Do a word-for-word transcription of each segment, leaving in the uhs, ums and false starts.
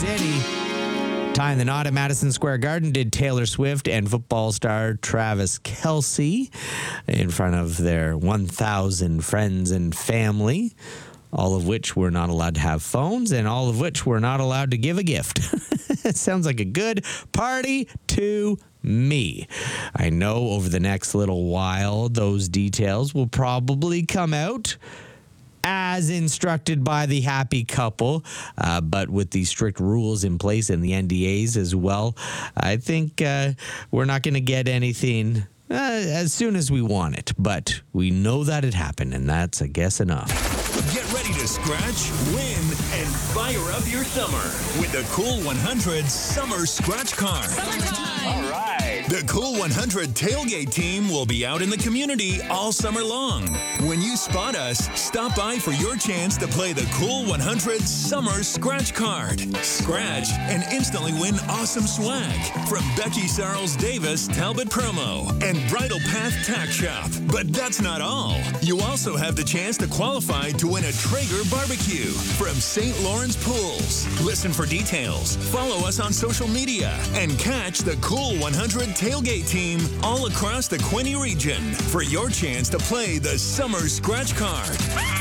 City. Tying the knot at Madison Square Garden did Taylor Swift and football star Travis Kelce in front of their one thousand friends and family, all of which were not allowed to have phones and all of which were not allowed to give a gift. It sounds like a good party to me. I know over the next little while, those details will probably come out as instructed by the happy couple, uh, but with the strict rules in place and the N D As as well, I think uh, we're not going to get anything uh, as soon as we want it, but we know that it happened, and that's, I guess, enough. Get ready to scratch, win, and fire up your summer with the Cool one hundred Summer Scratch Card. Summertime! All right! The Cool one hundred tailgate team will be out in the community all summer long. When you spot us, stop by for your chance to play the Cool one hundred Summer Scratch Card. Scratch and instantly win awesome swag from Becky Sarles Davis Talbot Promo and Bridal Path Tack Shop. But that's not all. You also have the chance to qualify to win a Traeger barbecue from Saint Lawrence Pools. Listen for details, follow us on social media, and catch the Cool one hundred tailgate team all across the Quinte region for your chance to play the Summer Scratch Card.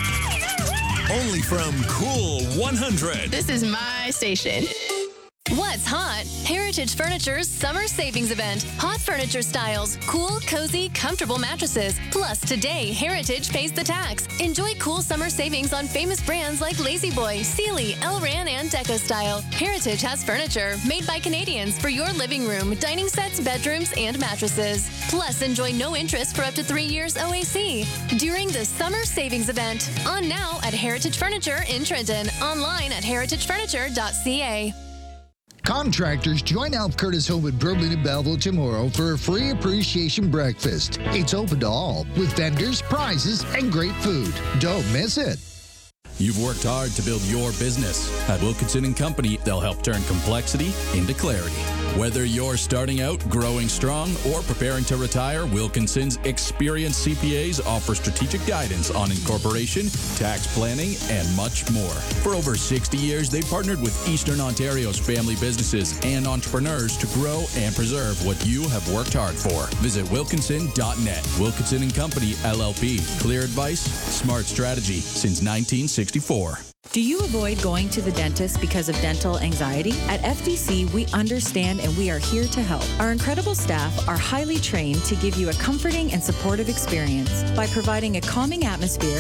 Only from Cool one hundred. This is my station. What's hot? Heritage Furniture's summer savings event. Hot furniture styles, cool, cozy, comfortable mattresses. Plus, today, Heritage pays the tax. Enjoy cool summer savings on famous brands like La-Z-Boy, Sealy, Elran, and Deco Style. Heritage has furniture made by Canadians for your living room, dining sets, bedrooms, and mattresses. Plus, enjoy no interest for up to three years O A C during the summer savings event. On now at Heritage Furniture in Trenton. Online at heritage furniture dot c a. Contractors, join Alf Curtis Home in Berlin and Belleville tomorrow for a free appreciation breakfast. It's open to all with vendors, prizes, and great food. Don't miss it. You've worked hard to build your business. At Wilkinson and Company, they'll help turn complexity into clarity. Whether you're starting out, growing strong, or preparing to retire, Wilkinson's experienced C P As offer strategic guidance on incorporation, tax planning, and much more. For over sixty years, they've partnered with Eastern Ontario's family businesses and entrepreneurs to grow and preserve what you have worked hard for. Visit wilkinson dot net. Wilkinson and Company, L L P. Clear advice, smart strategy since nineteen sixty-four. Do you avoid going to the dentist because of dental anxiety? At F D C, we understand and we are here to help. Our incredible staff are highly trained to give you a comforting and supportive experience by providing a calming atmosphere